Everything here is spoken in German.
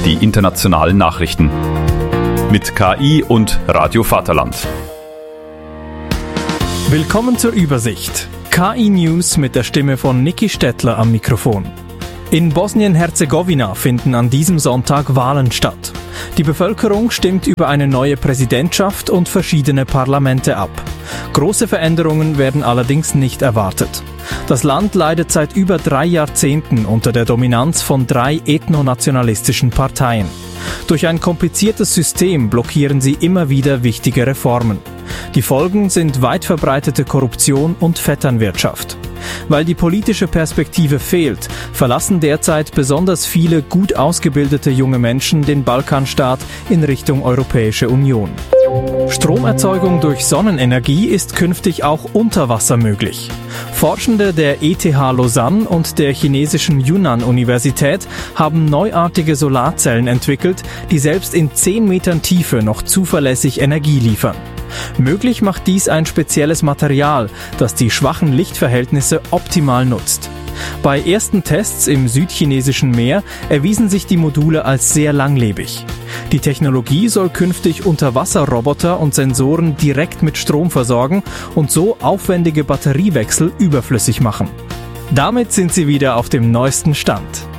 die internationalen Nachrichten. Mit KI und Radio Vaterland. Willkommen zur Übersicht. KI News mit der Stimme von Niki Stettler am Mikrofon. In Bosnien-Herzegowina finden an diesem Sonntag Wahlen statt. Die Bevölkerung stimmt über eine neue Präsidentschaft und verschiedene Parlamente ab. Große Veränderungen werden allerdings nicht erwartet. Das Land leidet seit über 3 Jahrzehnten unter der Dominanz von 3 ethnonationalistischen Parteien. Durch ein kompliziertes System blockieren sie immer wieder wichtige Reformen. Die Folgen sind weit verbreitete Korruption und Vetternwirtschaft. Weil die politische Perspektive fehlt, verlassen derzeit besonders viele gut ausgebildete junge Menschen den Balkanstaat in Richtung Europäische Union. Stromerzeugung durch Sonnenenergie ist künftig auch unter Wasser möglich. Forschende der ETH Lausanne und der chinesischen Yunnan-Universität haben neuartige Solarzellen entwickelt, die selbst in 10 Metern Tiefe noch zuverlässig Energie liefern. Möglich macht dies ein spezielles Material, das die schwachen Lichtverhältnisse optimal nutzt. Bei ersten Tests im südchinesischen Meer erwiesen sich die Module als sehr langlebig. Die Technologie soll künftig Unterwasserroboter und Sensoren direkt mit Strom versorgen und so aufwendige Batteriewechsel überflüssig machen. Damit sind Sie wieder auf dem neuesten Stand.